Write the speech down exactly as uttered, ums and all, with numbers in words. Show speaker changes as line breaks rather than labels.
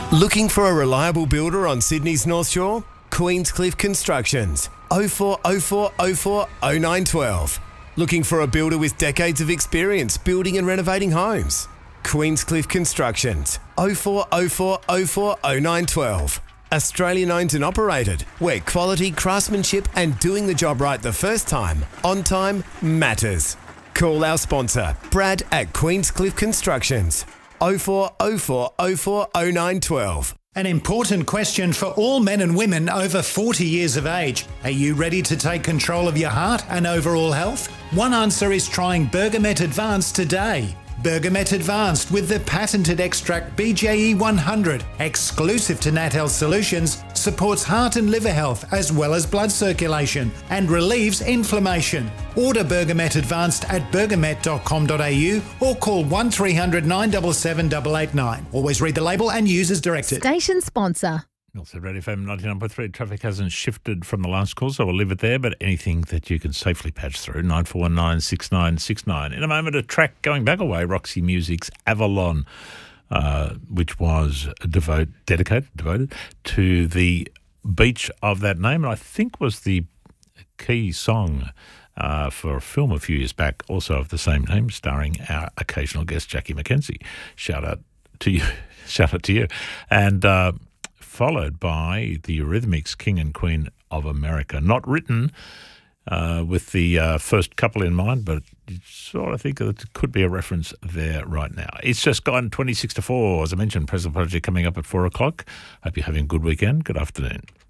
Looking for a reliable builder on Sydney's North Shore? Queenscliff Constructions. oh four oh four oh four oh nine one two. Looking for a builder with decades of experience building and renovating homes? Queenscliff Constructions. oh four oh four oh four oh nine one two. Australian owned and operated, where quality, craftsmanship and doing the job right the first time, on time, matters. Call our sponsor, Brad at Queenscliff Constructions. oh four oh four oh four oh nine one two.
An important question for all men and women over forty years of age. Are you ready to take control of your heart and overall health? One answer is trying Bergamet Advanced today. Bergamet Advanced with the patented extract B J E one hundred, exclusive to Nat Health Solutions, supports heart and liver health as well as blood circulation and relieves inflammation. Order Bergamet Advanced at bergamet dot com dot a u or call one three hundred nine seven seven eight eight nine. Always read the label and use as directed.
Station sponsor.
Also, Red F M ninety-nine point three, traffic hasn't shifted from the last call, so we'll leave it there, but anything that you can safely patch through, nine four one nine six nine six nine. In a moment, a track going back away, Roxy Music's Avalon, uh, which was devote, dedicated, devoted to the beach of that name, and I think was the key song uh, for a film a few years back, also of the same name, starring our occasional guest, Jackie McKenzie. Shout out to you. Shout out to you. And... Uh, followed by the Eurythmics, King and Queen of America. Not written uh, with the uh, first couple in mind, but sort of think that it could be a reference there right now. It's just gone twenty-six to four. As I mentioned, President Project coming up at four o'clock. Hope you're having a good weekend. Good afternoon.